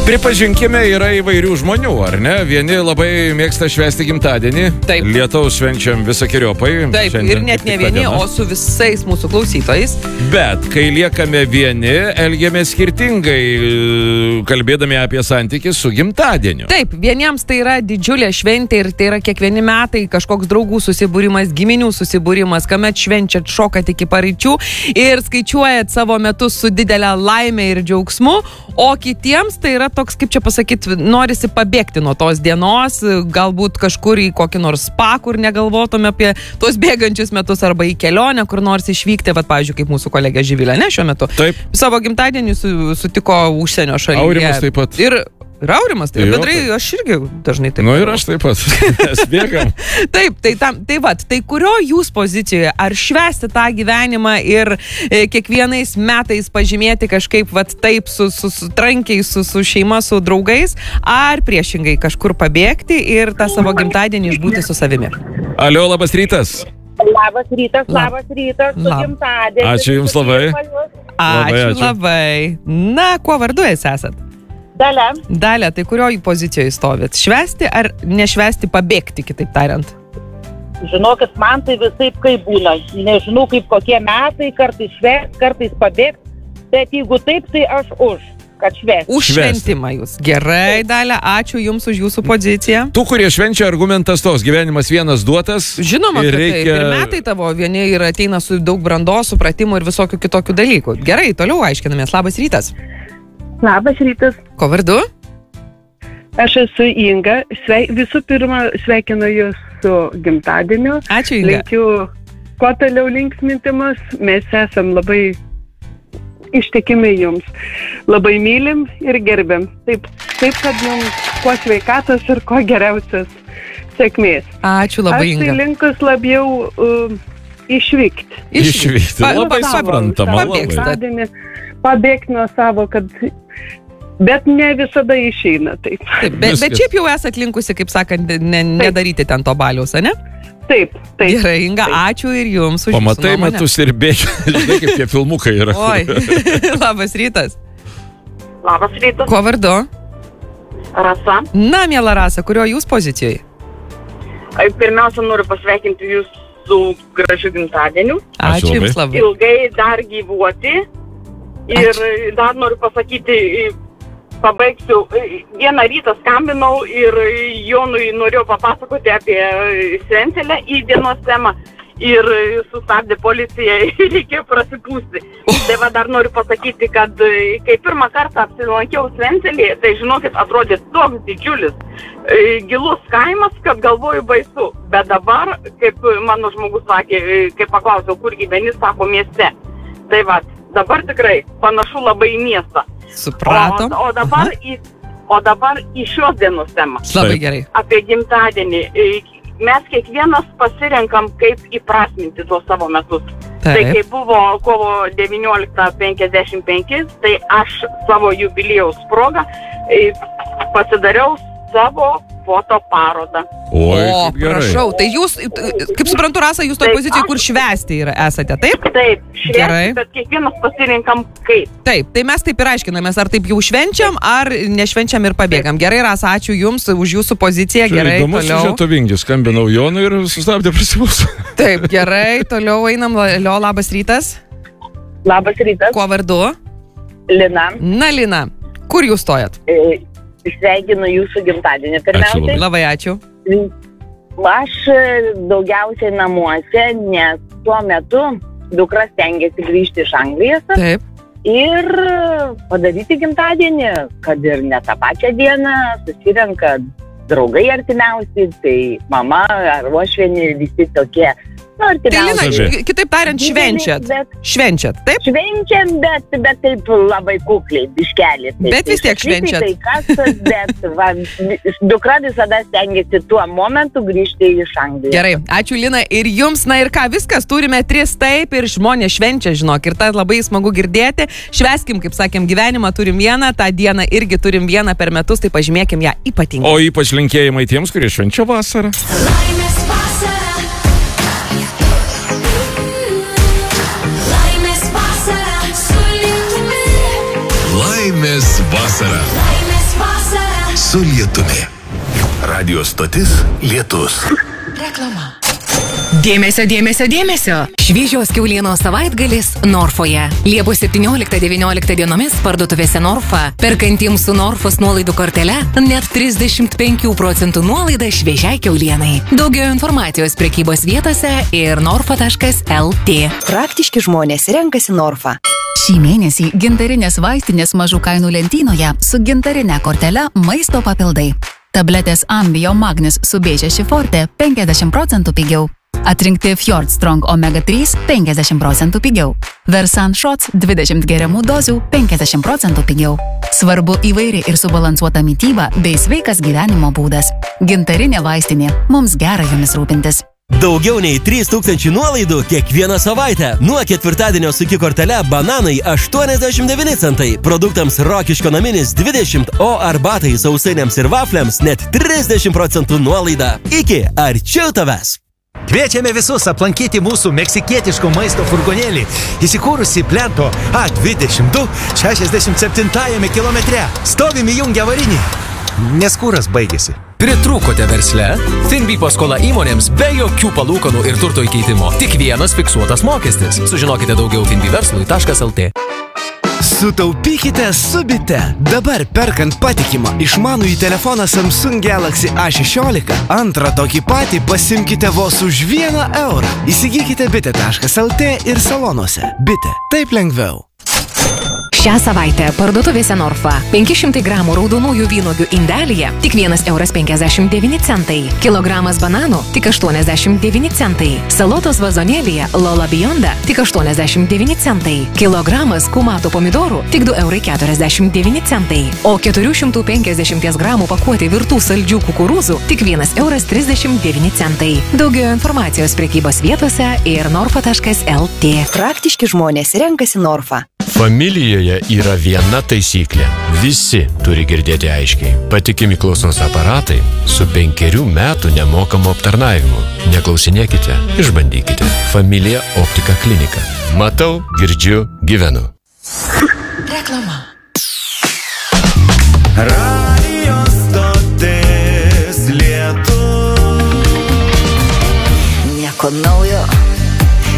Pripažinkime, yra įvairių žmonių, ar ne? Vieni labai mėgsta švęsti gimtadienį. Taip. Lietaus švenčiam visokiojopai. Taip, šiandien ir net ne vieni, o su visais mūsų klausytojais. Bet kai liekame vieni, elgiamės skirtingai, kalbėdami apie santykį su gimtadieniu. Taip, vieniems tai yra didžiulė šventė ir tai yra kiekvieni metai kažkoks draugų susibūrimas, giminių susibūrimas, kuomet švenčiat, šokat iki paryčių ir skaičiuojat savo metus su didelė laimė ir džiaugsmu, o kitiems tai yra toks, kaip čia pasakyti, norisi pabėgti nuo tos dienos, galbūt kažkur į kokį nors spa, kur negalvotume apie tuos bėgančius metus, arba į kelionę, kur nors išvykti, vat, pavyzdžiui, kaip mūsų kolegė Živilė, ne, šiuo metu. Taip. Savo gimtadienį sutiko užsienio šalyje. Aurimas taip pat. Ir Aurimas, tai bendrai aš irgi dažnai taip. Nu ir aš taip pat. Mes bėgam. Taip, tai kurio jūs pozicijoje? Ar švęsti tą gyvenimą ir kiekvienais metais pažymėti kažkaip vat taip su trankiai, su šeima, su draugais, ar priešingai kažkur pabėgti ir tą savo gimtadienį išbūti su savimi? Alio, labas rytas. Labas rytas, su gimtadieniu. Ačiū Jums labai. Ačiū labai. Na, kuo vardu esat? Dalia, tai kurioj pozicijoje stovit? Švęsti ar nešvęsti, pabėgti, kitaip tariant? Žinokit, man tai visaip kaip būna. Nežinau, kaip kokie metai, kartais švęsti, kartais pabėgti. Bet jeigu taip, tai aš kad švęsti. Už šventimą jūs. Gerai, Dalia, ačiū Jums už Jūsų poziciją. Tų, kurie švenčia, argumentas toks, gyvenimas vienas duotas. Žinoma, kad taip. Ir metai tavo vieni ir ateina su daug brandos, supratimo ir visokių kitokių dalykų. Gerai, toliau aiškinamės. Labas rytas. Labas rytas. Ko vardu? Aš esu Inga. Visų pirma, sveikinu Jūs su gimtadieniu. Ačiū, Inga. Linkiu kuo toliau linksmintimus. Mes esam labai ištikimi Jums. Labai mylim ir gerbėm. Taip, kad Jums kuo sveikatos ir kuo geriausios sėkmės. Ačiū labai, Inga. Aš tai linkus labiau išvykti. Išvykti. Labai suprantama. Pabėgti nuo savo, bet ne visada išeina taip. Bet šiaip jau esat linkusi, kaip sakant, nedaryti ten to baliaus, ne? Taip. Gerai, Inga, ačiū ir Jums už Jūsų nuomonę. Pamatai metus ir bėgi, žinai, kaip tie filmukai yra. Oi, labas rytas. Labas rytas. Kuo vardu? Rasa. Na, miela Rasa, kurio Jūs pozicijoje? Pirmiausia, noriu pasveikinti Jūs su gražiu gimtadieniu. Ačiū Jums labai. Ilgai dar gyvuoti. Ir dar noriu pasakyti, pabaigsiu. Vieną rytą skambinau ir Jonui norėjau papasakoti apie Svencelę į dienos temą. Ir sustabdė policija ir reikėjo prasipūsti. Tai va dar noriu pasakyti, kad kai pirmą kartą apsilankiau Svencelėje, tai žinokit, atrodė toks didžiulis, gilus kaimas, kad galvoju baisu. Bet dabar, kaip mano žmogus sakė, kai paklausiau, kur gyveni, sako mieste. Tai va. Dabar tikrai panašu labai į miestą. Supratom. O dabar į šios dienos temą. Labai gerai. Apie gimtadienį. Mes kiekvienas pasirenkam, kaip įprasminti tuos savo metus. Taip. Tai kai buvo kovo 19:55, tai aš savo jubiliejaus progą pasidariau savo fotoparodą. Oi, o, prašau, tai jūs, kaip suprantu, Rasa, jūs toj pozicijoje, kur švęsti esate, taip? Taip, švęsti, bet kiekvienas pasirinkam kaip. Taip, tai mes taip ir aiškinamės, ar taip jau švenčiam, ar nešvenčiam ir pabėgam. Gerai, Rasa, ačiū Jums už Jūsų poziciją. Gerai, įdomus toliau. Siužeto vingis, skambinau Jonui ir sustabdė prasipūsą. Taip, gerai, toliau einam. Labas rytas. Labas rytas. Kuo vardu? Lina. Na, Lina, kur jūs stojat? Sveikinu Jūsų gimtadienį. Pirmiausiai. Labai ačiū. Aš daugiausiai namuose, nes tuo metu dukra stengiasi grįžti iš Anglijos. Taip. Ir padaryti gimtadienį, kad ir ne tą pačią dieną susirenka draugai artimiausi, tai mama ar uošvienė, visi tokie. Tai Lina, kitaip tariant, švenčiat. Švenčiat, taip? Švenčiam, bet taip labai kukliai, biškelį. Bet vis tiek švenčiat. Tai kasas, bet dukra visada stengiasi tuo momentu grįžti iš Anglijos. Gerai, ačiū Lina ir Jums. Na ir ką, viskas, turime 3 taip ir žmonės švenčia, žinok. Ir tai labai smagu girdėti. Švęskim, kaip sakėm, gyvenimą turim vieną, tą dieną irgi turim vieną per metus, tai pažymėkim ją ypatingai. O ypač linkėjimai tiems, kurie švenčia vasarą. Laimės vasara. su lietumi. Radio stotis Lietus. Reklama. Dėmesio, dėmesio, dėmesio. Šviežios kiaulienos savaitgalis Norfoje. Liepos 17-19 dienomis parduotuvėse Norfa. Perkantiems su Norfos nuolaidų kortele net 35% nuolaida šviežiai kiaulienai. Daugiau informacijos prekybos vietose ir norfa.lt. Praktiški žmonės renkasi Norfa. Šį mėnesį gintarinės vaistinės mažų kainų lentynoje su gintarinė kortele maisto papildai. Tabletės Ambio Magnis su B6 Forte 50% pigiau. Atrinkti Fjord Strong Omega 3 50% pigiau. Versan Shots 20 geriamų dozių 50% pigiau. Svarbu įvairi ir subalansuota mityba bei sveikas gyvenimo būdas. Gintarinė vaistinė. Mums gera jomis rūpintis. Daugiau nei 3000 nuolaidų kiekvieną savaitę. Nuo ketvirtadienio su kortele bananai 89 centai, produktams Rokiškio naminis 20, o arbatai, sausainiams ir vafliams net 30% nuolaida. Iki arčiau tavęs. Kviečiame visus aplankyti mūsų meksikietiško maisto furgonėlį, įsikūrusi plento A22 67 kilometre. Stovim įjungę varinį, nes kūras baigėsi. Pritrūkote versle? Finbi paskola įmonėms be jokių palūkanų ir turto įkeitimo. Tik vienas fiksuotas mokestis. Sužinokite daugiau finbiverslui.lt. Sutaupykite su Bite. Dabar perkant patikimą išmanųjį telefoną Samsung Galaxy A16, antrą tokį patį pasimkite vos už 1 eurą. Įsigykite bite.lt ir salonuose. Bite. Taip lengviau. Šią savaitę parduotuvėse Norfa 500 gramų raudonųjų vynuogių indelyje tik 1,59 €. Kilogramas bananų tik 89 centai. Salotos vazonėlyje Lola Bionda tik 89 centai. Kilogramas kumato pomidorų tik 2,49 €. O 450 gramų pakuotė virtų saldžių kukurūzų tik 1,39 €. Daugiau informacijos prekybos vietose ir norfa.lt. Praktiški žmonės renkasi Norfa. Familijoje yra viena taisyklė. Visi turi girdėti aiškiai. Patikimi klausos aparatai su 5 metų nemokamu aptarnavimu. Neklausinėkite, išbandykite. Familija Optika klinika. Matau, girdžiu, gyvenu. Reklama. Radio stotis Lietus. Nieko naujo.